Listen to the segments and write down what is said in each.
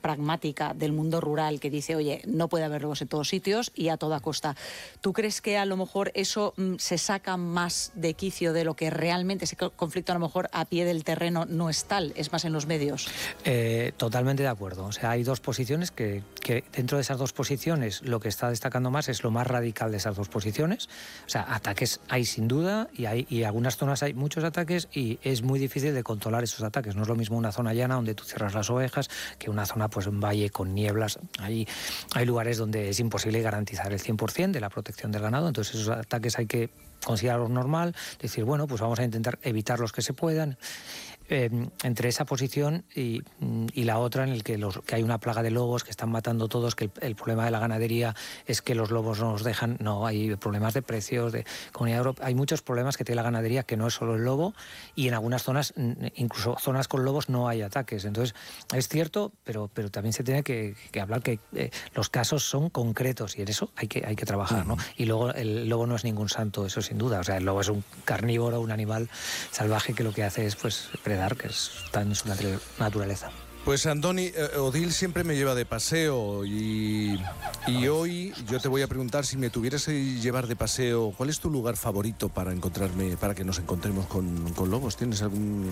pragmática del mundo rural que dice, oye, no puede haber lobos en todos sitios y a toda costa. ¿Tú crees que a lo mejor eso se saca más de quicio de lo que realmente ese conflicto a lo mejor a pie del terreno no es tal, es más en los medios? Totalmente de acuerdo. O sea, hay dos posiciones que dentro de esas dos posiciones lo que está destacando más es lo más radical de esas dos posiciones. O sea, ataques hay sin duda y en algunas zonas hay muchos ataques y es muy difícil de controlar esos ataques. No es lo mismo una zona llana donde tú cierras las ovejas que una zona, pues un valle con nieblas. Hay lugares donde es imposible garantizar el 100% de la protección del ganado, entonces esos ataques hay que considerarlos normal, decir, bueno, pues vamos a intentar evitar los que se puedan. Entre esa posición y la otra en el que hay una plaga de lobos que están matando todos, que el problema de la ganadería es que los lobos no nos dejan, no, hay problemas de precios, de Comunidad Europea, hay muchos problemas que tiene la ganadería que no es solo el lobo, y en algunas zonas, incluso zonas con lobos, no hay ataques. Entonces, es cierto, pero también se tiene que hablar que los casos son concretos y en eso hay que trabajar, ¿no? Y luego el lobo no es ningún santo, eso sin duda. O sea, el lobo es un carnívoro, un animal salvaje que lo que hace es, pues, que está en su naturaleza. Pues Andoni, Odil siempre me lleva de paseo y hoy yo te voy a preguntar, si me tuvieras que llevar de paseo, ¿cuál es tu lugar favorito para que nos encontremos con lobos? ¿Tienes algún...?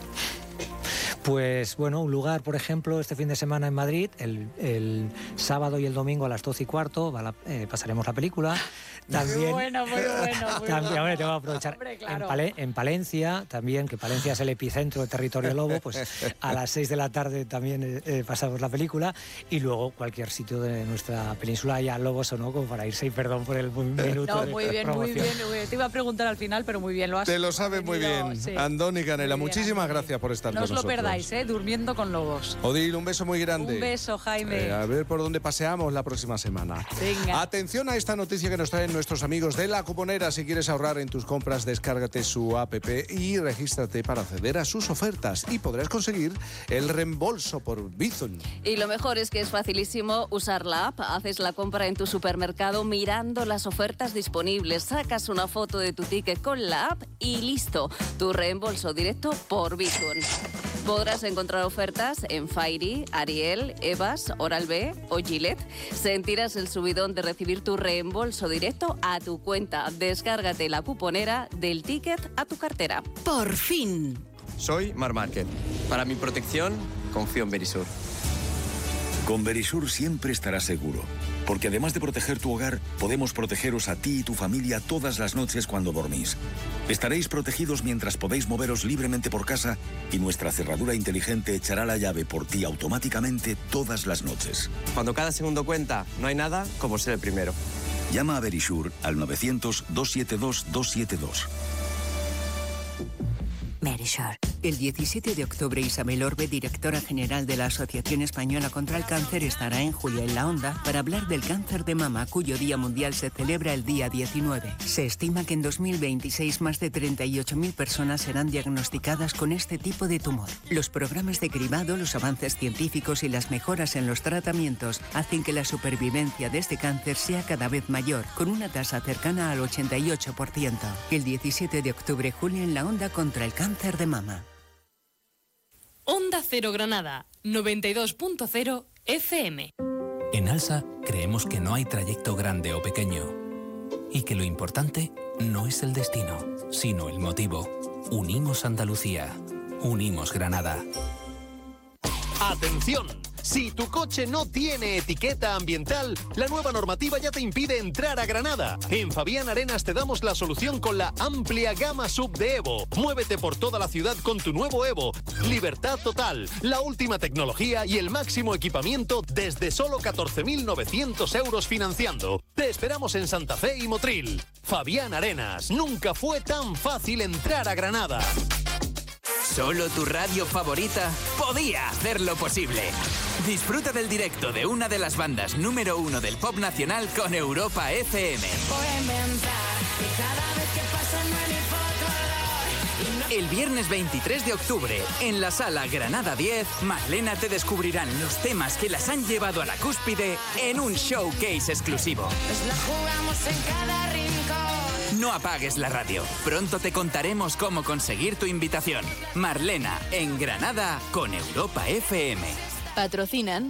Pues bueno, un lugar, por ejemplo, este fin de semana en Madrid, el sábado y el domingo a las 12:15 pasaremos la película. También, muy bueno. También, hombre, tengo que aprovechar. Hombre, claro. En Palencia, también, que Palencia es el epicentro del territorio lobo, pues a las 6 de la tarde también pasamos la película, y luego cualquier sitio de nuestra península haya lobos o no, como para irse, y perdón por el minuto. No, muy bien. Te iba a preguntar al final, pero muy bien, lo has. Te lo sabes muy bien. Sí. Andoni Canela, muchísimas gracias por estar con nosotros. No os lo perdáis, Durmiendo con lobos. Odil, un beso muy grande. Un beso, Jaime. A ver por dónde paseamos la próxima semana. Venga. Atención a esta noticia que nos traen nuestros amigos de La Cuponera. Si quieres ahorrar en tus compras, descárgate su app y regístrate para acceder a sus ofertas y podrás conseguir el reembolso por Bizum. Y lo mejor es que es facilísimo usar la app. Haces la compra en tu supermercado mirando las ofertas disponibles, sacas una foto de tu ticket con la app y listo. Tu reembolso directo por Bizum. Podrás encontrar ofertas en Fairy, Ariel, Evas, Oral-B o Gillette. Sentirás el subidón de recibir tu reembolso directo a tu cuenta. Descárgate La Cuponera, del ticket a tu cartera. ¡Por fin! Soy Marc Márquez. Para mi protección, confío en Verisur. Con Verisur siempre estarás seguro, porque además de proteger tu hogar, podemos protegeros a ti y tu familia todas las noches cuando dormís. Estaréis protegidos mientras podéis moveros libremente por casa y nuestra cerradura inteligente echará la llave por ti automáticamente todas las noches. Cuando cada segundo cuenta, no hay nada como ser el primero. Llama a Verisur al 900-272-272. Verisur. El 17 de octubre, Isabel Orbe, directora general de la Asociación Española contra el Cáncer, estará en Julia en la Onda para hablar del cáncer de mama, cuyo Día Mundial se celebra el día 19. Se estima que en 2026 más de 38.000 personas serán diagnosticadas con este tipo de tumor. Los programas de cribado, los avances científicos y las mejoras en los tratamientos hacen que la supervivencia de este cáncer sea cada vez mayor, con una tasa cercana al 88%. El 17 de octubre, Julia en la Onda contra el cáncer de mama. Onda Cero Granada, 92.0 FM. En Alsa creemos que no hay trayecto grande o pequeño y que lo importante no es el destino, sino el motivo. Unimos Andalucía, unimos Granada. ¡Atención! Si tu coche no tiene etiqueta ambiental, la nueva normativa ya te impide entrar a Granada. En Fabián Arenas te damos la solución con la amplia gama sub de Evo. Muévete por toda la ciudad con tu nuevo Evo. Libertad total, la última tecnología y el máximo equipamiento desde solo 14.900 euros financiando. Te esperamos en Santa Fe y Motril. Fabián Arenas, nunca fue tan fácil entrar a Granada. Solo tu radio favorita podía hacerlo posible. Disfruta del directo de una de las bandas número 1 del pop nacional con Europa FM. El viernes 23 de octubre, en la sala Granada 10, Marlena te descubrirán los temas que las han llevado a la cúspide en un showcase exclusivo. Pues la jugamos en cada rincón. No apagues la radio. Pronto te contaremos cómo conseguir tu invitación. Marlena, en Granada, con Europa FM. Patrocinan